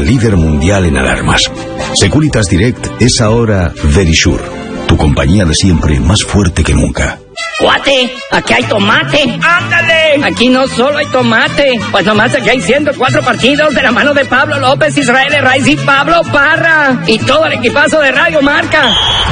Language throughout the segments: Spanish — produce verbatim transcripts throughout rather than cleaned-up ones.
el líder mundial en alarmas. Securitas Direct es ahora Verisure, tu compañía de siempre más fuerte que nunca. ¡Cuate! ¡Aquí hay tomate! ¡Ándale! Aquí no solo hay tomate, pues nomás aquí hay ciento cuatro partidos de la mano de Pablo López, Israel Herraiz y Pablo Parra. Y todo el equipazo de Radio Marca.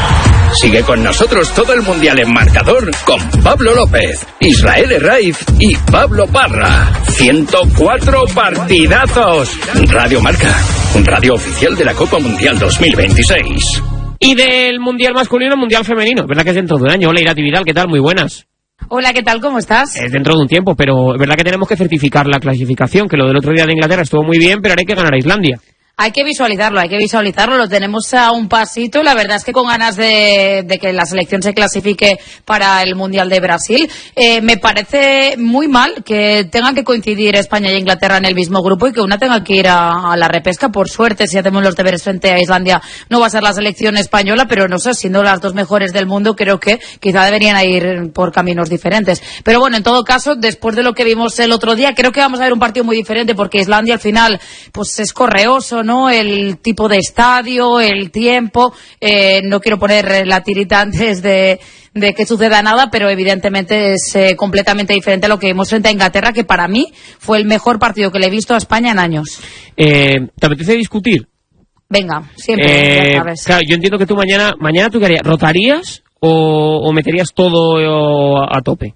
Sigue con nosotros todo el mundial en marcador con Pablo López, Israel Herraiz y Pablo Parra. ciento cuatro partidazos. Radio Marca, radio oficial de la Copa Mundial dos mil veintiséis. Y del mundial masculino al mundial femenino, ¿verdad que es dentro de un año? Hola, Irati Vidal, ¿qué tal? Muy buenas. Hola, ¿qué tal? ¿Cómo estás? Es dentro de un tiempo, pero es verdad que tenemos que certificar la clasificación, que lo del otro día de Inglaterra estuvo muy bien, pero ahora hay que ganar a Islandia. Hay que visualizarlo, hay que visualizarlo, lo tenemos a un pasito, la verdad es que con ganas de, de que la selección se clasifique para el Mundial de Brasil. Eh, me parece muy mal que tengan que coincidir España y Inglaterra en el mismo grupo y que una tenga que ir a, a la repesca. Por suerte, si hacemos los deberes frente a Islandia, no va a ser la selección española, pero no sé, siendo las dos mejores del mundo, creo que quizá deberían ir por caminos diferentes. Pero bueno, en todo caso, después de lo que vimos el otro día, creo que vamos a ver un partido muy diferente porque Islandia al final pues es correoso, ¿no? El tipo de estadio, el tiempo, eh, no quiero poner la tirita antes de, de que suceda nada, pero evidentemente es eh, completamente diferente a lo que vimos frente a Inglaterra, que para mí fue el mejor partido que le he visto a España en años. Eh, ¿Te apetece discutir? Venga, siempre, eh, ya sabes. Claro, yo entiendo que tú mañana, mañana tú qué harías, ¿rotarías o, o meterías todo a, a tope?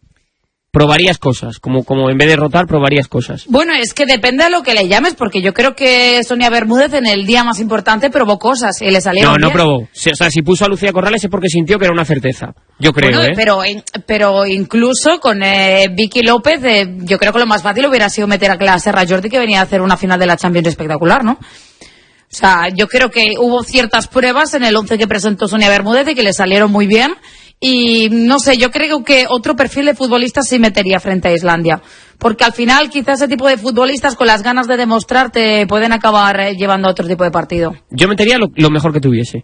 Probarías cosas, como, como en vez de rotar, probarías cosas. Bueno, es que depende de lo que le llames, porque yo creo que Sonia Bermúdez en el día más importante probó cosas y le salieron No, no bien. probó. O sea, si puso a Lucía Corrales es porque sintió que era una certeza. Yo creo, bueno, ¿eh? Pero, pero incluso con eh, Vicky López, eh, yo creo que lo más fácil hubiera sido meter a Clara Serra Jordi, que venía a hacer una final de la Champions espectacular, ¿no? O sea, yo creo que hubo ciertas pruebas en el once que presentó Sonia Bermúdez y que le salieron muy bien. Y no sé, yo creo que otro perfil de futbolista sí metería frente a Islandia. Porque al final quizás ese tipo de futbolistas con las ganas de demostrar te pueden acabar eh, llevando a otro tipo de partido. Yo metería lo, lo mejor que tuviese.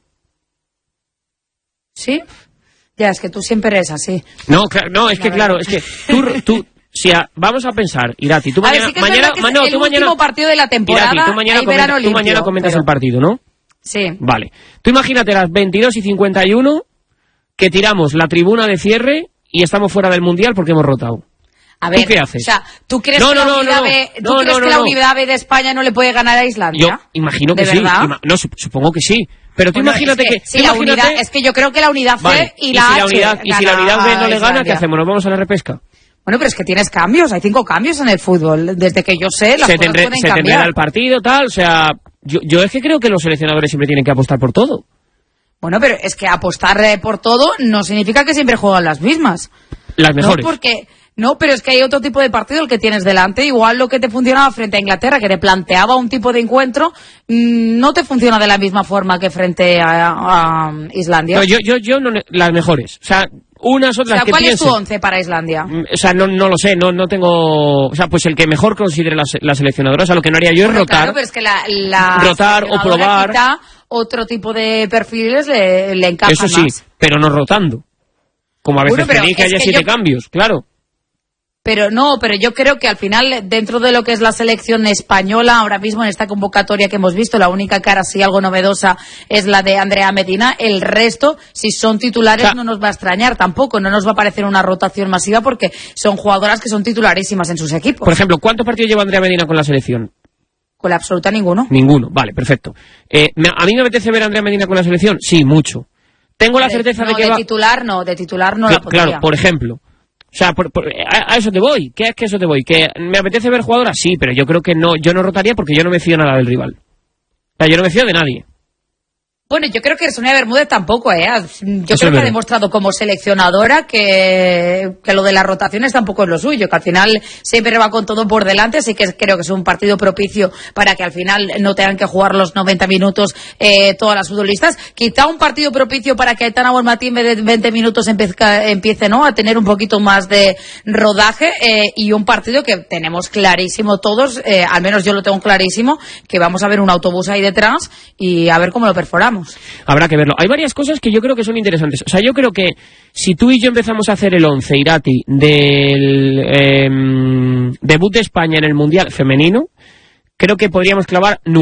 ¿Sí? Ya, es que tú siempre eres así. No, claro, no, es que claro, es que tú... tú si a, vamos a pensar, Irati, tú a mañana... ver, sí que mañana, es ma, es no, el tú último mañana, partido de la temporada. Irati, tú mañana, hay comenta, verano tú mañana limpio, comentas pero... el partido, ¿no? Sí. Vale. Tú imagínate las veintidós y cincuenta y uno que tiramos la tribuna de cierre y estamos fuera del Mundial porque hemos rotado. A ver, ¿tú qué haces? O sea, ¿tú crees no, que, no, la, no, unidad no, B, ¿tú no, crees no, no, que la no. unidad B de España no le puede ganar a Islandia? Yo imagino que ¿De sí. verdad? Ima no, supongo que sí. Pero tú Bueno, imagínate es que, que... si la imagínate... unidad, es que yo creo que la unidad C vale. y ¿Y la si H la unidad, y si la unidad B no le gana, ¿qué hacemos? ¿Nos vamos a la repesca? Bueno, pero es que tienes cambios, hay cinco cambios en el fútbol. Desde que yo sé, las se cosas tendré, pueden se cambiar. tendrá el partido, tal, o sea... Yo, yo es que creo que los seleccionadores siempre tienen que apostar por todo. Bueno, pero es que apostar eh, por todo no significa que siempre juegan las mismas. Las mejores. No, porque... No, pero es que hay otro tipo de partido el que tienes delante. Igual lo que te funcionaba frente a Inglaterra, que te planteaba un tipo de encuentro, mmm, no te funciona de la misma forma que frente a, a Islandia. No, yo, yo, yo, no, las mejores. O sea, unas otras o sea, que ¿cuál pienso, es tu once para Islandia? O sea, no, no lo sé, no, no tengo... O sea, pues el que mejor considere la, la seleccionadora. O sea, lo que no haría yo Bueno, es rotar. Claro, pero es que la, la rotar o probar. Quizá otro tipo de perfiles le, le encajan Eso sí, más. pero no rotando. Como a veces Bueno, pedí que es haya que siete yo... cambios, claro. Pero no, pero yo creo que al final, dentro de lo que es la selección española, ahora mismo en esta convocatoria que hemos visto, la única cara así algo novedosa es la de Andrea Medina. El resto, si son titulares, o sea, no nos va a extrañar tampoco, no nos va a parecer una rotación masiva porque son jugadoras que son titularísimas en sus equipos. Por ejemplo, ¿cuántos partidos lleva Andrea Medina con la selección? Con la absoluta ninguno. Ninguno, vale, perfecto. Eh, ¿A mí me apetece ver a Andrea Medina con la selección? Sí, mucho. Tengo la certeza de, de que no, va... de titular no, de titular no que, la pondría. Claro, por ejemplo... O sea, por, por, a, a eso te voy. ¿Qué es que eso te voy? ¿Que me apetece ver jugadoras? Sí, pero yo creo que no, yo no rotaría porque yo no me fío nada del rival. O sea, yo no me fío de nadie. Bueno, yo creo que Sonia Bermúdez tampoco, ¿eh? Yo Eso creo que es ha verdad. demostrado como seleccionadora que, que lo de las rotaciones tampoco es lo suyo, que al final siempre va con todo por delante, así que creo que es un partido propicio para que al final no tengan que jugar los noventa minutos eh, todas las futbolistas. Quizá un partido propicio para que Aitana Bonmatí en vez de veinte minutos empiece, empiece ¿no? a tener un poquito más de rodaje eh, y un partido que tenemos clarísimo todos, eh, al menos yo lo tengo clarísimo, que vamos a ver un autobús ahí detrás y a ver cómo lo perforamos. Habrá que verlo. Hay varias cosas que yo creo que son interesantes. O sea, yo creo que si tú y yo empezamos a hacer el once, Irati, del eh, debut de España en el Mundial femenino, creo que podríamos clavar nueve.